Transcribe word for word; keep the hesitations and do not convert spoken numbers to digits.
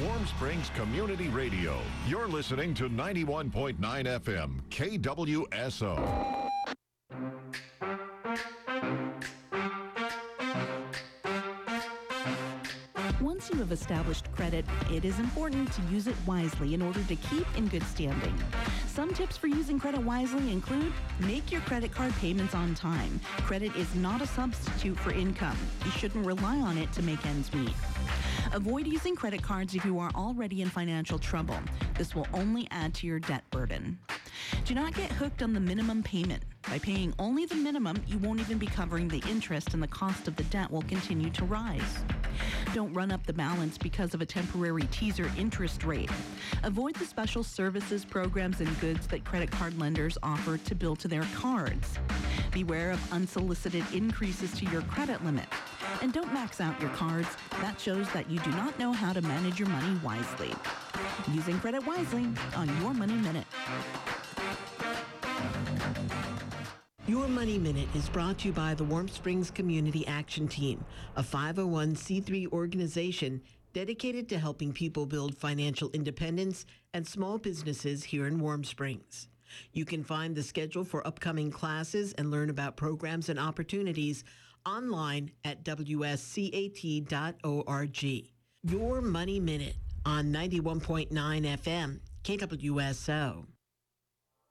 Warm Springs Community Radio. You're listening to ninety-one point nine F M, K W S O. Once you have established credit, it is important to use it wisely in order to keep in good standing. Some tips for using credit wisely include: make your credit card payments on time. Credit is not a substitute for income. You shouldn't rely on it to make ends meet. Avoid using credit cards if you are already in financial trouble. This will only add to your debt burden. Do not get hooked on the minimum payment. By paying only the minimum, you won't even be covering the interest, and the cost of the debt will continue to rise. Don't run up the balance because of a temporary teaser interest rate. Avoid the special services, programs, and goods that credit card lenders offer to bill to their cards. Beware of unsolicited increases to your credit limit. And don't max out your cards. That shows that you do not know how to manage your money wisely. Using credit wisely on Your Money Minute. Your Money Minute is brought to you by the Warm Springs Community Action Team, a five oh one c three organization dedicated to helping people build financial independence and small businesses here in Warm Springs. You can find the schedule for upcoming classes and learn about programs and opportunities online at w s c a t dot org. Your Money Minute on ninety-one point nine F M, K W S O.